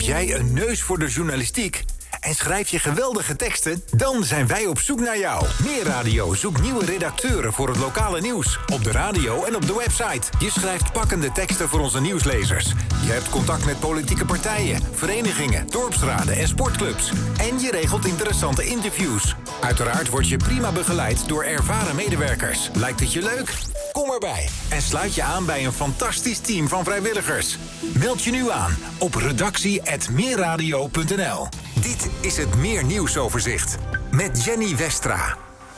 jij een neus voor de journalistiek en schrijf je geweldige teksten? Dan zijn wij op zoek naar jou. Meer Radio zoekt nieuwe redacteuren voor het lokale nieuws. Op de radio en op de website. Je schrijft pakkende teksten voor onze nieuwslezers. Je hebt contact met politieke partijen, verenigingen, dorpsraden en sportclubs. En je regelt interessante interviews. Uiteraard word je prima begeleid door ervaren medewerkers. Lijkt het je leuk? Kom erbij en sluit je aan bij een fantastisch team van vrijwilligers. Meld je nu aan op redactie@meerradio.nl. Dit is het Meer Nieuwsoverzicht met Jenny Westra.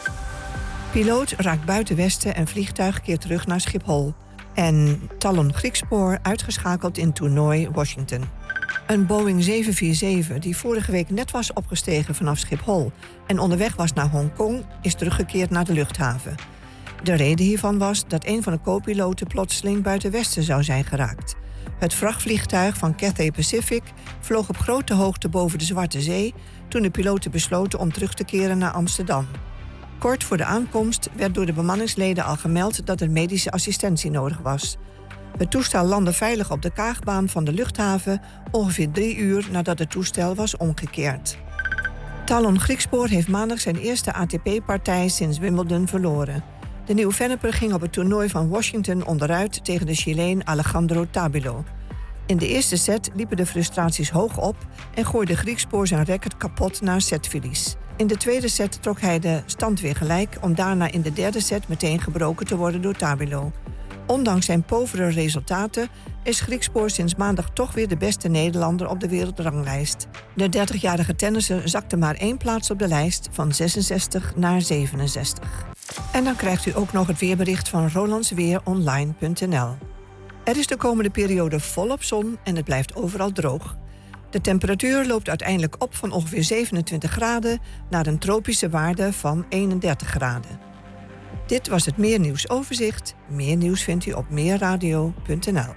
Piloot raakt buiten Westen en vliegtuig keert terug naar Schiphol. En Talon Griekspoor uitgeschakeld in toernooi Washington. Een Boeing 747 die vorige week net was opgestegen vanaf Schiphol en onderweg was naar Hongkong, is teruggekeerd naar de luchthaven. De reden hiervan was dat een van de co-piloten plotseling buiten Westen zou zijn geraakt. Het vrachtvliegtuig van Cathay Pacific vloog op grote hoogte boven de Zwarte Zee toen de piloten besloten om terug te keren naar Amsterdam. Kort voor de aankomst werd door de bemanningsleden al gemeld dat er medische assistentie nodig was. Het toestel landde veilig op de Kaagbaan van de luchthaven ongeveer 3 uur nadat het toestel was omgekeerd. Talon Griekspoor heeft maandag zijn eerste ATP-partij sinds Wimbledon verloren. De Nieuw-Vennepper ging op het toernooi van Washington onderuit tegen de Chileen Alejandro Tabilo. In de eerste set liepen de frustraties hoog op en gooide Griekspoor zijn racket kapot na setverlies. In de tweede set trok hij de stand weer gelijk om daarna in de derde set meteen gebroken te worden door Tabilo. Ondanks zijn povere resultaten is Griekspoor sinds maandag toch weer de beste Nederlander op de wereldranglijst. De 30-jarige tennisser zakte maar 1 plaats op de lijst van 66 naar 67. En dan krijgt u ook nog het weerbericht van rolandsweeronline.nl. Er is de komende periode volop zon en het blijft overal droog. De temperatuur loopt uiteindelijk op van ongeveer 27 graden naar een tropische waarde van 31 graden. Dit was het Meer Nieuwsoverzicht. Meer nieuws vindt u op meerradio.nl.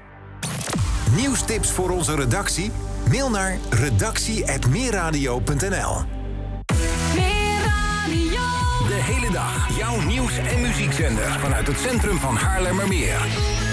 Nieuwstips voor onze redactie? Mail naar redactie@meerradio.nl. De hele dag jouw nieuws- en muziekzender vanuit het centrum van Haarlemmermeer.